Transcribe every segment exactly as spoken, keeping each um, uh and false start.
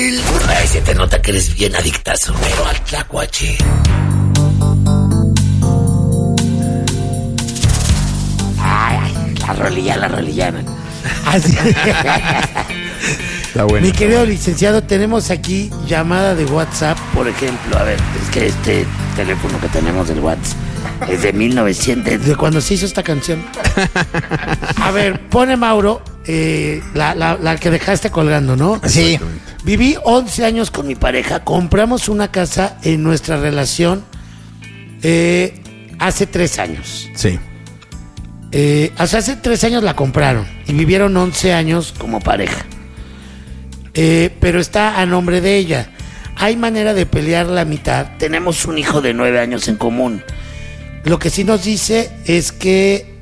Ay, se te nota que eres bien adictazo, pero al tlacuache. Ay, la rolilla, la rolilla. Así. Está bueno. Mi querido licenciado, tenemos aquí llamada de WhatsApp. Por ejemplo, a ver, es que este teléfono que tenemos del WhatsApp es de mil novecientos. De cuando se hizo esta canción. A ver, pone Mauro, eh, la, la, la que dejaste colgando, ¿no? Sí. Viví once años con mi pareja. Compramos una casa en nuestra relación eh, hace tres años. Sí. Eh, o sea, hace tres años la compraron y vivieron once años como pareja. Eh, pero está a nombre de ella. ¿Hay manera de pelear la mitad? Tenemos un hijo de nueve años en común. Lo que sí nos dice es que...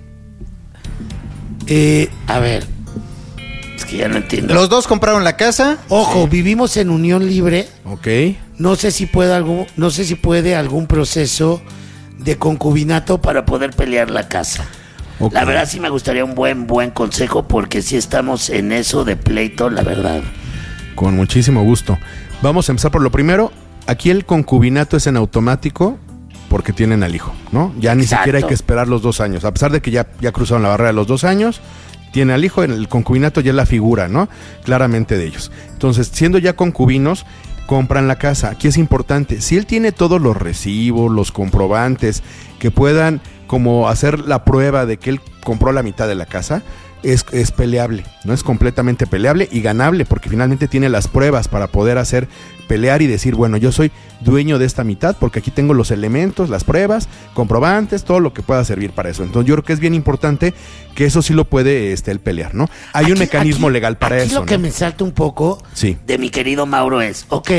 Eh, a ver... Es que ya no entiendo. Los dos compraron la casa. Ojo, sí. Vivimos en unión libre. Ok. No sé si puede algún, no sé si puede algún proceso de concubinato para poder pelear la casa. Okay. La verdad sí me gustaría un buen, buen consejo, porque si estamos en eso de pleito, la verdad. Con muchísimo gusto. Vamos a empezar por lo primero. Aquí el concubinato es en automático porque tienen al hijo, ¿no? Ya ni Exacto. siquiera hay que esperar los dos años. A pesar de que ya, ya cruzaron la barrera de los dos años, tiene al hijo, en el concubinato ya es la figura, ¿no? Claramente de ellos. Entonces, siendo ya concubinos, compran la casa. Aquí es importante, si él tiene todos los recibos, los comprobantes, que puedan como hacer la prueba de que él compró la mitad de la casa, es, es peleable, no es completamente peleable y ganable, porque finalmente tiene las pruebas para poder hacer pelear y decir, bueno, yo soy dueño de esta mitad porque aquí tengo los elementos, las pruebas, comprobantes, todo lo que pueda servir para eso. Entonces yo creo que es bien importante que eso sí lo puede este, el pelear, ¿no? Hay aquí, un mecanismo aquí, legal para aquí eso. Lo que ¿no? me salta un poco sí. de mi querido Mauro es, ok,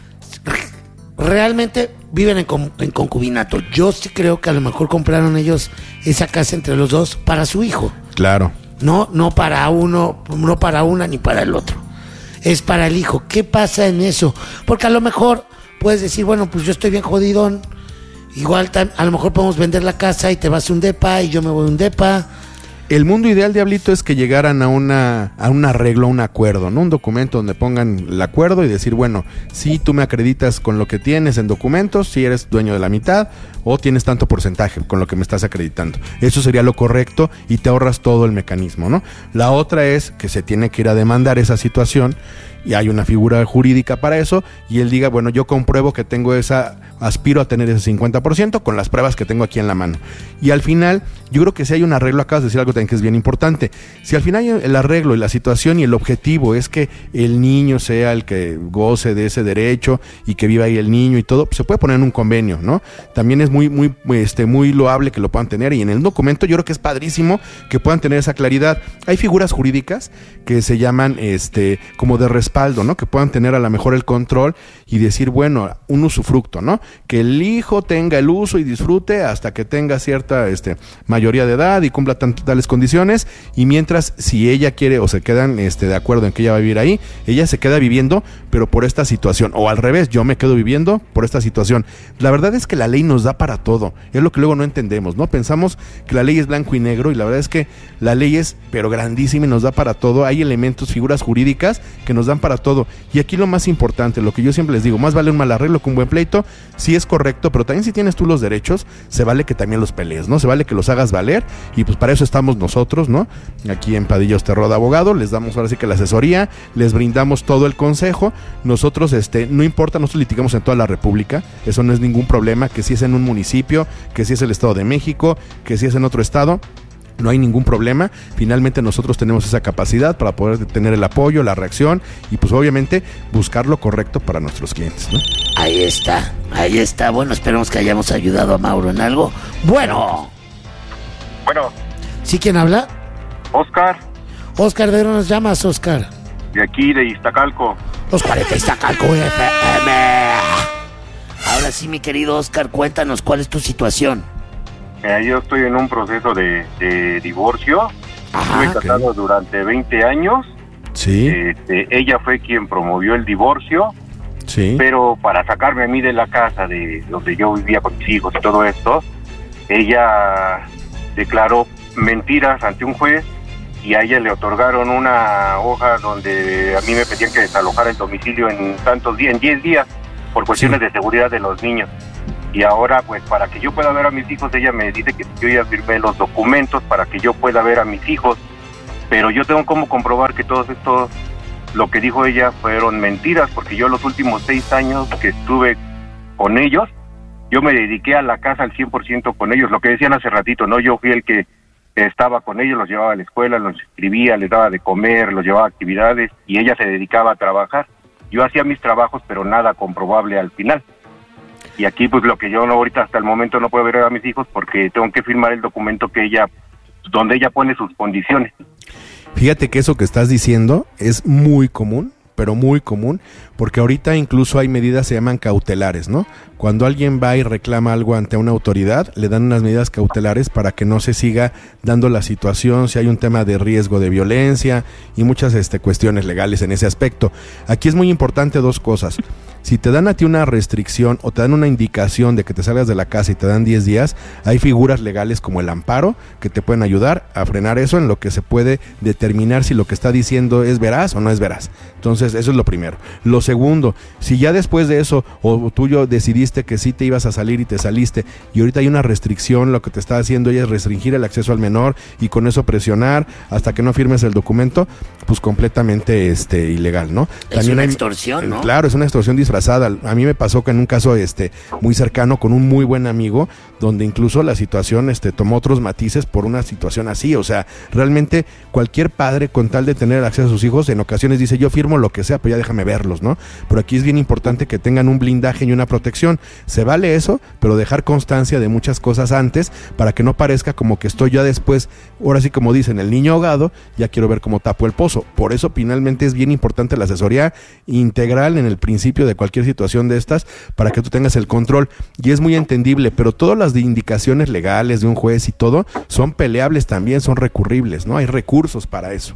realmente viven en, con, en concubinato. Yo sí creo que a lo mejor compraron ellos esa casa entre los dos para su hijo. Claro. No, no para uno, no para una ni para el otro. Es para el hijo. ¿Qué pasa en eso? Porque a lo mejor puedes decir, bueno, pues yo estoy bien jodidón. Igual a lo mejor podemos vender la casa y te vas a un depa y yo me voy a un depa. El mundo ideal, Diablito, es que llegaran a una a un arreglo, a un acuerdo, ¿no? Un documento donde pongan el acuerdo y decir, bueno, si tú me acreditas con lo que tienes en documentos, si eres dueño de la mitad o tienes tanto porcentaje con lo que me estás acreditando. Eso sería lo correcto y te ahorras todo el mecanismo, ¿no? La otra es que se tiene que ir a demandar esa situación y hay una figura jurídica para eso y él diga, bueno, yo compruebo que tengo esa, aspiro a tener ese cincuenta por ciento con las pruebas que tengo aquí en la mano. Y al final, yo creo que si hay un arreglo, acabas de decir algo también que es bien importante, si al final el arreglo y la situación y el objetivo es que el niño sea el que goce de ese derecho y que viva ahí el niño y todo, pues se puede poner en un convenio, ¿no? También es muy, muy, este, muy loable que lo puedan tener y en el documento yo creo que es padrísimo que puedan tener esa claridad. Hay figuras jurídicas que se llaman este, como de respaldo, ¿no? Que puedan tener a lo mejor el control y decir, bueno, un usufructo, ¿no? Que el hijo tenga el uso y disfrute hasta que tenga cierta este, mayoría de edad y cumpla tant- tales condiciones, y mientras, si ella quiere o se quedan este, de acuerdo en que ella va a vivir ahí, ella se queda viviendo, pero por esta situación, o al revés, yo me quedo viviendo por esta situación. La verdad es que la ley nos da para todo, es lo que luego no entendemos, ¿no? Pensamos que la ley es blanco y negro, y la verdad es que la ley es, pero grandísima y nos da para todo. Hay elementos, figuras jurídicas que nos dan para todo, y aquí lo más importante, lo que yo siempre les digo, más vale un mal arreglo que un buen pleito. Sí es correcto, pero también si tienes tú los derechos, se vale que también los pelees, ¿no? Se vale que los hagas valer, y pues para eso estamos nosotros, ¿no? Aquí en Padilla Osterroda Abogado, les damos ahora sí que la asesoría, les brindamos todo el consejo. Nosotros, este, no importa, nosotros litigamos en toda la República, eso no es ningún problema, que si es en un municipio, que si es el Estado de México, que si es en otro estado, no hay ningún problema. Finalmente nosotros tenemos esa capacidad para poder tener el apoyo, la reacción y pues obviamente buscar lo correcto para nuestros clientes, ¿no? Ahí está, ahí está. Bueno, esperemos que hayamos ayudado a Mauro en algo. Bueno. Bueno. ¿Sí quién habla? Oscar. Oscar, ¿de dónde nos llamas, Oscar? De aquí, de Iztacalco. Los cuarenta Iztacalco F M. Ahora sí, mi querido Oscar, cuéntanos cuál es tu situación. Eh, yo estoy en un proceso de, de divorcio. Ajá, Estuve casado okay. durante veinte años. Sí. Este, ella fue quien promovió el divorcio. Sí. Pero para sacarme a mí de la casa de donde yo vivía con mis hijos y todo esto, ella declaró mentiras ante un juez y a ella le otorgaron una hoja donde a mí me pedían que desalojara el domicilio en tantos días, en diez días, por cuestiones sí. de seguridad de los niños. Y ahora, pues, para que yo pueda ver a mis hijos, ella me dice que yo ya firmé los documentos para que yo pueda ver a mis hijos, pero yo tengo como comprobar que todos estos, lo que dijo ella, fueron mentiras, porque yo los últimos seis años que estuve con ellos, yo me dediqué a la casa al cien por ciento con ellos, lo que decían hace ratito, ¿no? Yo fui el que estaba con ellos, los llevaba a la escuela, los escribía, les daba de comer, los llevaba a actividades, y ella se dedicaba a trabajar. Yo hacía mis trabajos, pero nada comprobable al final. Y aquí, pues, lo que yo no, ahorita hasta el momento no puedo ver a mis hijos porque tengo que firmar el documento que ella, donde ella pone sus condiciones. Fíjate que eso que estás diciendo es muy común, pero muy común, porque ahorita incluso hay medidas, se llaman cautelares, ¿no? Cuando alguien va y reclama algo ante una autoridad, le dan unas medidas cautelares para que no se siga dando la situación, si hay un tema de riesgo de violencia y muchas este, cuestiones legales en ese aspecto. Aquí es muy importante dos cosas. Si te dan a ti una restricción o te dan una indicación de que te salgas de la casa y te dan diez días, hay figuras legales como el amparo que te pueden ayudar a frenar eso, en lo que se puede determinar si lo que está diciendo es veraz o no es veraz. Entonces, eso es lo primero. Lo segundo, si ya después de eso o tú yo decidiste que sí te ibas a salir y te saliste y ahorita hay una restricción, lo que te está haciendo ella es restringir el acceso al menor y con eso presionar hasta que no firmes el documento, pues completamente este ilegal, ¿no? Es También una hay, extorsión, ¿no? Claro, es una extorsión disfrazada. A mí me pasó que en un caso este muy cercano con un muy buen amigo, donde incluso la situación este tomó otros matices por una situación así. O sea, realmente cualquier padre, con tal de tener acceso a sus hijos, en ocasiones dice, yo firmo lo que sea, pero ya déjame verlos, ¿no? Pero aquí es bien importante que tengan un blindaje y una protección. Se vale eso, pero dejar constancia de muchas cosas antes, para que no parezca como que estoy ya después, ahora sí como dicen, el niño ahogado, ya quiero ver cómo tapo el pozo. Por eso finalmente es bien importante la asesoría integral en el principio de cualquier situación de estas, para que tú tengas el control. Y es muy entendible, pero todas las de indicaciones legales de un juez y todo son peleables también, son recurribles, ¿no? Hay recursos para eso.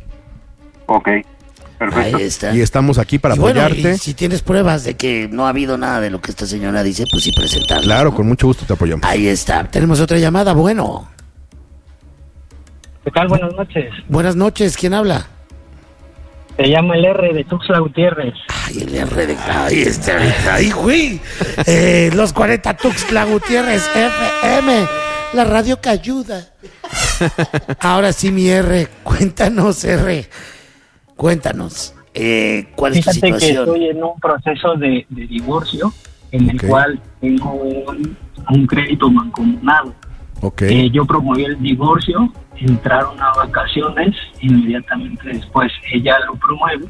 Ok, perfecto. Ahí está. Y estamos aquí para Y bueno, apoyarte. y si tienes pruebas de que... Que no ha habido nada de lo que esta señora dice, pues sí presentarlas. Claro, ¿no? con mucho gusto te apoyamos. Ahí está. Tenemos otra llamada, bueno. ¿Qué tal? Buenas noches. Buenas noches, ¿quién habla? Se llama el R de Tuxtla Gutiérrez. Ay, el R de... Ahí está. Ay, güey. Eh, los cuarenta Tuxtla Gutiérrez F M, la radio que ayuda. Ahora sí, mi R, cuéntanos, R. Cuéntanos. Eh, ¿Cuál es tu Fíjate que situación? estoy en un proceso de, de divorcio en el Ok. cual tengo un, un crédito mancomunado. Ok. Eh, yo promoví el divorcio, entraron a vacaciones, inmediatamente después ella lo promueve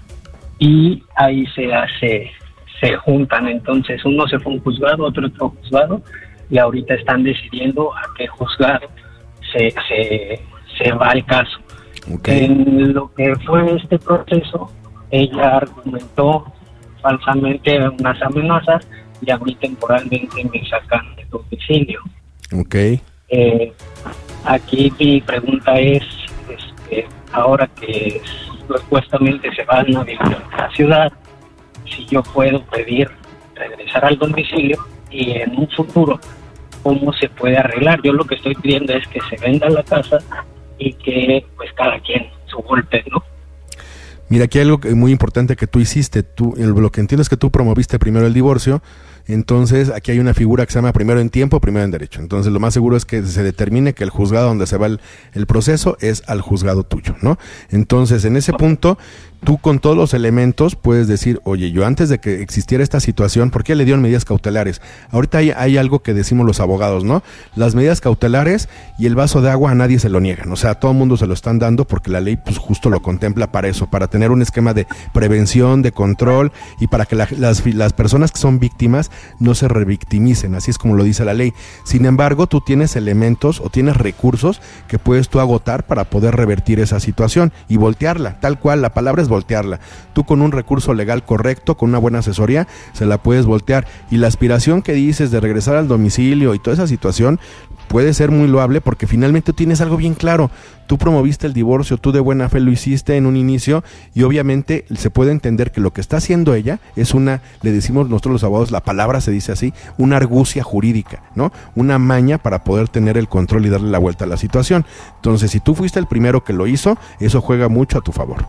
y ahí se hace, se juntan. Entonces uno se fue a un juzgado, otro a otro juzgado, y ahorita están decidiendo a qué juzgado se, se, se va el caso. Ok. En lo que fue este proceso, ella argumentó falsamente unas amenazas y a mí temporalmente me sacan de domicilio. Ok. Eh, aquí mi pregunta es, este, ahora que supuestamente se van a vivir a la ciudad, si yo puedo pedir regresar al domicilio y en un futuro, ¿cómo se puede arreglar? Yo lo que estoy pidiendo es que se venda la casa y que pues cada quien su golpe, ¿no? Mira, aquí hay algo que- muy importante que tú hiciste. Tú, el- lo que entiendo es que tú promoviste primero el divorcio. Entonces, aquí hay una figura que se llama primero en tiempo, primero en derecho. Entonces, lo más seguro es que se determine que el juzgado donde se va el, el proceso es al juzgado tuyo, ¿no? Entonces, en ese punto, tú con todos los elementos puedes decir, oye, yo antes de que existiera esta situación, ¿por qué le dieron medidas cautelares? Ahorita hay, hay algo que decimos los abogados, ¿no? Las medidas cautelares y el vaso de agua a nadie se lo niegan. O sea, a todo el mundo se lo están dando porque la ley pues justo lo contempla para eso, para tener un esquema de prevención, de control y para que la- las, las personas que son víctimas no se revictimicen, así es como lo dice la ley. Sin embargo, tú tienes elementos o tienes recursos que puedes tú agotar para poder revertir esa situación y voltearla, tal cual, la palabra es voltearla. Tú con un recurso legal correcto, con una buena asesoría, se la puedes voltear. Y la aspiración que dices de regresar al domicilio y toda esa situación puede ser muy loable porque finalmente tienes algo bien claro. Tú promoviste el divorcio, tú de buena fe lo hiciste en un inicio y obviamente se puede entender que lo que está haciendo ella es una, le decimos nosotros los abogados, la palabra se dice así, una argucia jurídica, ¿no? Una maña para poder tener el control y darle la vuelta a la situación. Entonces, si tú fuiste el primero que lo hizo, eso juega mucho a tu favor.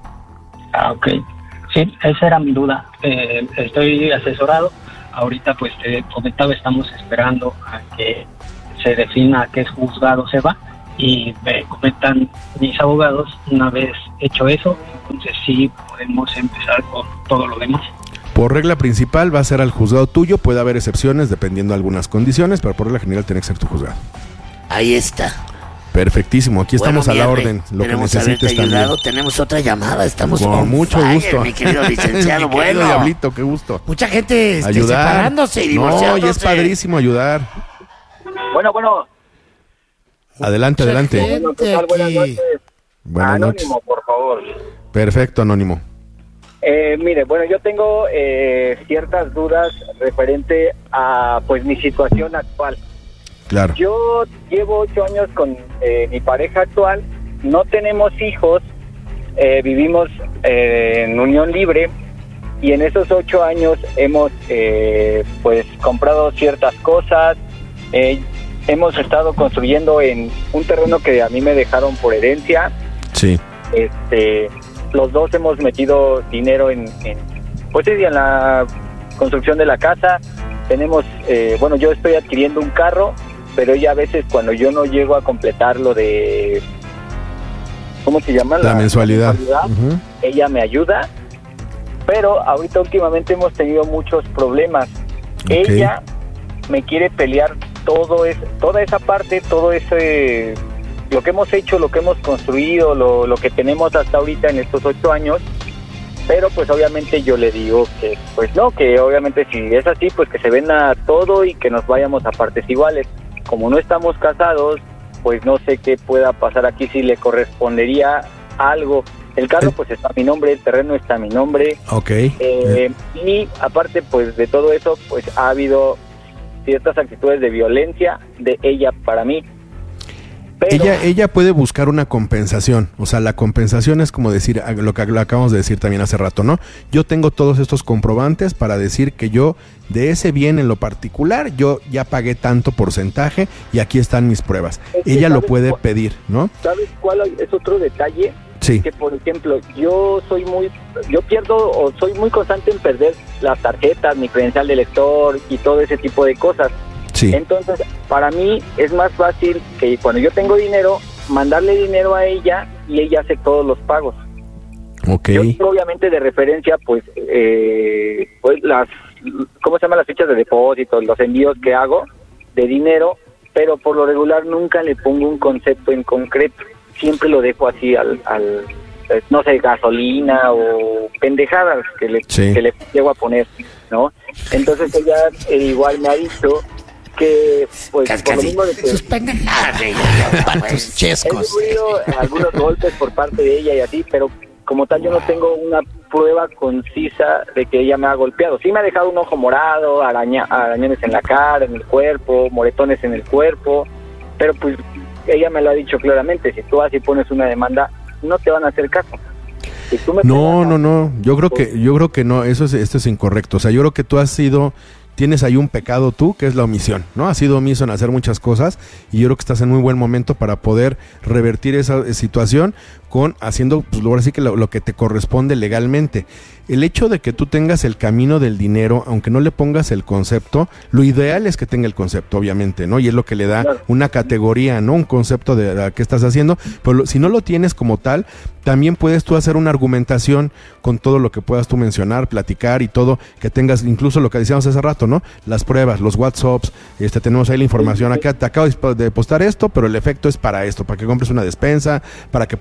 Ah, ok. Sí, esa era mi duda. Eh, estoy asesorado. Ahorita, pues, te comentaba, estamos esperando a que se defina a qué juzgado se va. Y me comentan mis abogados, una vez hecho eso, entonces sí podemos empezar con todo lo demás. Por regla principal va a ser al juzgado tuyo, puede haber excepciones dependiendo de algunas condiciones, pero por regla general tiene que ser tu juzgado. Ahí está. Perfectísimo, aquí Bueno, estamos a la mi Rey, orden, lo que esperemos necesites haberte ayudado. también. Tenemos otra llamada, estamos Con on mucho fire, gusto. mi querido licenciado. Mi querido Bueno, Diablito, qué gusto. Mucha gente este, Ayudar. separándose y No, y es divorciándose. padrísimo ayudar. Bueno, bueno. Adelante, Mucha adelante. gente Bueno, ¿qué tal? Buenas aquí. noches. Buenas noches. Anónimo, por favor. Perfecto, Anónimo. Eh, mire, bueno, yo tengo eh, ciertas dudas referente a pues mi situación actual. Claro. Yo llevo ocho años con eh, mi pareja actual, no tenemos hijos, eh, vivimos eh, en unión libre y en esos ocho años hemos eh, pues comprado ciertas cosas, eh, hemos estado construyendo en un terreno que a mí me dejaron por herencia. Sí. Este, los dos hemos metido dinero en, en pues sí, en la construcción de la casa. Tenemos, eh, bueno, yo estoy adquiriendo un carro, pero ella a veces cuando yo no llego a completar lo de, ¿cómo se llama? La, la mensualidad. mensualidad uh-huh. Ella me ayuda, pero ahorita últimamente hemos tenido muchos problemas. Okay. Ella me quiere pelear todo es, toda esa parte, todo ese, lo que hemos hecho, lo que hemos construido, lo, lo que tenemos hasta ahorita en estos ocho años, pero pues obviamente yo le digo que pues no, que obviamente si es así, pues que se venda todo y que nos vayamos a partes iguales. Como no estamos casados, pues no sé qué pueda pasar aquí, si le correspondería algo. El carro pues está a mi nombre, el terreno está a mi nombre. Ok. Eh, y aparte pues de todo eso, pues ha habido ciertas actitudes de violencia de ella para mí. Pero ella ella puede buscar una compensación, o sea, la compensación es como decir lo que lo acabamos de decir también hace rato, ¿no? Yo tengo todos estos comprobantes para decir que yo de ese bien en lo particular yo ya pagué tanto porcentaje y aquí están mis pruebas. Es que ella lo puede cuál, pedir, ¿no? ¿Sabes cuál es otro detalle? Sí. Que por ejemplo, yo soy muy yo pierdo o soy muy constante en perder las tarjetas, mi credencial de lector y todo ese tipo de cosas. Sí. Entonces, para mí es más fácil que cuando yo tengo dinero, mandarle dinero a ella y ella hace todos los pagos. Okay. Yo tengo obviamente de referencia, pues, eh, pues las, ¿cómo se llaman las fichas de depósito? Los envíos que hago de dinero, pero por lo regular nunca le pongo un concepto en concreto. Siempre lo dejo así al, al no sé, gasolina o pendejadas que le, sí. que le llego a poner, ¿no? Entonces ella eh, igual me ha dicho que pues casi, por lo mismo de que sus pendejadas, tus chescos, he sufrido algunos golpes por parte de ella y así, pero como tal yo no tengo una prueba concisa de que ella me ha golpeado. Sí me ha dejado un ojo morado, araña, arañones en la cara, en el cuerpo, moretones en el cuerpo, pero pues ella me lo ha dicho claramente, si tú así pones una demanda no te van a hacer caso. Si tú me no, pegas, no, no, yo creo que yo creo que no, eso es esto es incorrecto. O sea, yo creo que tú has sido tienes ahí un pecado tú, que es la omisión, ¿no? Has sido omiso en hacer muchas cosas y yo creo que estás en muy buen momento para poder revertir esa situación con haciendo, pues ahora sí que lo, lo que te corresponde legalmente. El hecho de que tú tengas el camino del dinero, aunque no le pongas el concepto, lo ideal es que tenga el concepto, obviamente, ¿no? Y es lo que le da claro. una categoría, ¿no? Un concepto de, de qué estás haciendo, pero lo, si no lo tienes como tal, también puedes tú hacer una argumentación con todo lo que puedas tú mencionar, platicar y todo, que tengas incluso lo que decíamos hace rato, ¿no? Las pruebas, los WhatsApps, este, tenemos ahí la información, acá te acabo de postar esto, pero el efecto es para esto, para que compres una despensa, para que pongas gasolina,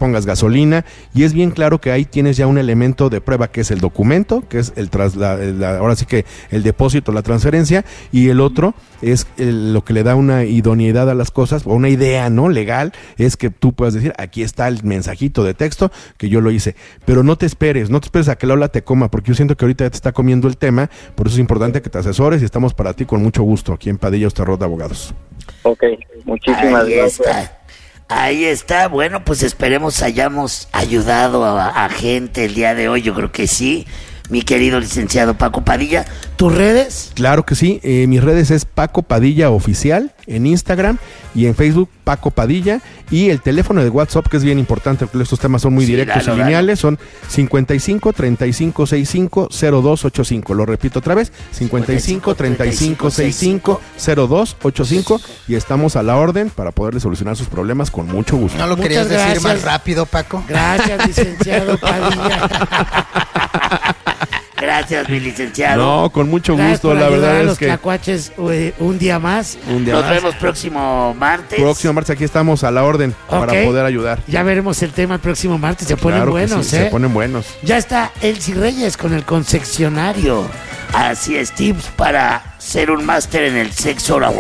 gasolina, y es bien claro que ahí tienes ya un elemento de prueba que es el documento, que es el tras, la, la, ahora sí que el depósito, la transferencia, y el otro es el, lo que le da una idoneidad a las cosas, o una idea, ¿no?, legal, es que tú puedas decir, aquí está el mensajito de texto que yo lo hice, pero no te esperes, no te esperes a que la ola te coma, porque yo siento que ahorita ya te está comiendo el tema, por eso es importante que te asesores y estamos para ti con mucho gusto aquí en Padilla Osterrod de Abogados. Ok, muchísimas Ahí gracias. está. Ahí está. Bueno, pues esperemos hayamos ayudado a, a gente el día de hoy. Yo creo que sí. Mi querido licenciado Paco Padilla, ¿tus redes? Claro que sí, eh, mis redes es Paco Padilla Oficial en Instagram y en Facebook Paco Padilla, y el teléfono de WhatsApp, que es bien importante porque estos temas son muy Sí, directos dalo, y lineales, son cincuenta y cinco, treinta y cinco, sesenta y cinco, cero dos ochenta y cinco. Lo repito otra vez, cincuenta y cinco, treinta y cinco, sesenta y cinco, cero dos ochenta y cinco, y estamos a la orden para poderle solucionar sus problemas con mucho gusto. ¿No lo Muchas querías decir gracias. más rápido, Paco? Gracias, licenciado Padilla. Gracias, mi licenciado. No, con mucho Gracias gusto, por la ayudar verdad a es los que tlacuaches eh, un día más. un día Nos más. vemos próximo martes. Próximo martes aquí estamos a la orden para Ok. poder ayudar. Ya veremos el tema el próximo martes. Se ponen Claro que buenos, sí, ¿eh? se ponen buenos. Ya está Elsie Reyes con el concepcionario. Así es, tips para ser un máster en el sexo oral.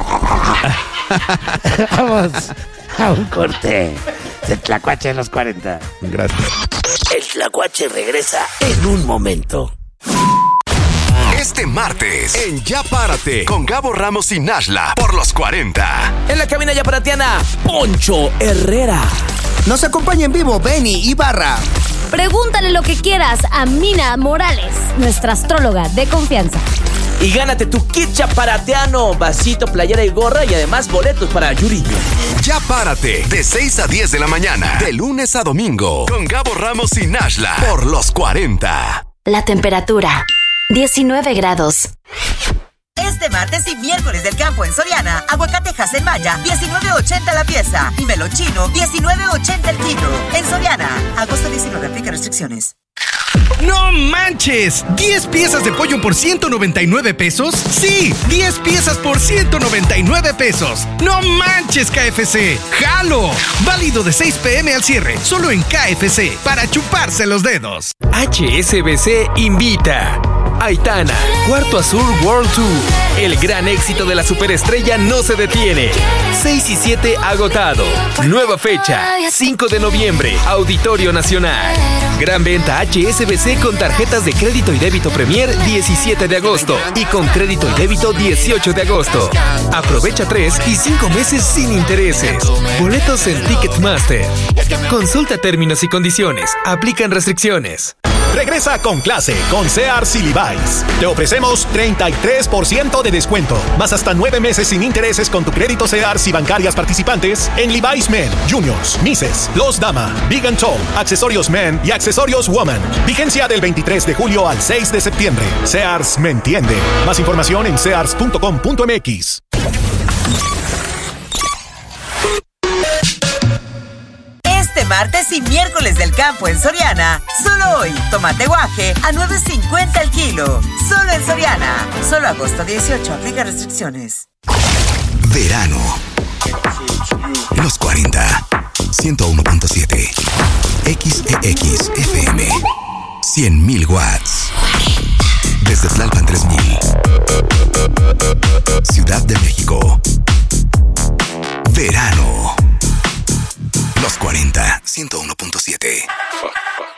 Vamos a un Corte. El tlacuache de los cuarenta. Gracias. El tlacuache regresa en un momento. Este martes, en Ya Párate, con Gabo Ramos y Nashla, por los cuarenta. En la cabina yaparatiana, Poncho Herrera. Nos acompaña en vivo Benny Ibarra. Pregúntale lo que quieras a Mina Morales, nuestra astróloga de confianza. Y gánate tu kit chaparateano, vasito, playera y gorra, y además boletos para Yuriño. Ya Párate, de seis a diez de la mañana, de lunes a domingo, con Gabo Ramos y Nashla, por los cuarenta. La temperatura, diecinueve grados. Este martes y miércoles del campo en Soriana, aguacatejas en Maya, diecinueve ochenta la pieza, y melón chino, diecinueve ochenta el kilo. En Soriana, agosto diecinueve, aplica restricciones. ¡No manches! ¿diez piezas de pollo por ciento noventa y nueve pesos? ¡Sí! ¡diez piezas por ciento noventa y nueve pesos! ¡No manches, K F C! ¡Jalo! Válido de seis pm al cierre, solo en K F C, para chuparse los dedos. H S B C invita. Aitana, Cuarto Azul World Tour. El gran éxito de la superestrella no se detiene. seis y siete agotado. Nueva fecha, cinco de noviembre, Auditorio Nacional. Gran venta H S B C con tarjetas de crédito y débito Premier diecisiete de agosto y con crédito y débito dieciocho de agosto. Aprovecha tres y cinco meses sin intereses. Boletos en Ticketmaster. Consulta términos y condiciones. Aplican restricciones. Regresa con clase con Sears y Levi's. Te ofrecemos treinta y tres por ciento de descuento, más hasta nueve meses sin intereses con tu crédito Sears y bancarias participantes en Levi's Men, Juniors, Misses, Los Dama, Big and Tall, accesorios Men y accesorios Woman. Vigencia del veintitrés de julio al seis de septiembre. Sears me entiende. Más información en sears punto com punto m x. Este martes y miércoles del campo en Soriana, solo hoy, tomate guaje a nueve cincuenta el kilo. Solo en Soriana. Solo agosto dieciocho, aplica restricciones. Verano. Los cuarenta. ciento uno punto siete. X E X F M. cien mil watts. Desde Tlalpan tres mil. Ciudad de México. Verano. Los cuarenta. ciento uno punto siete.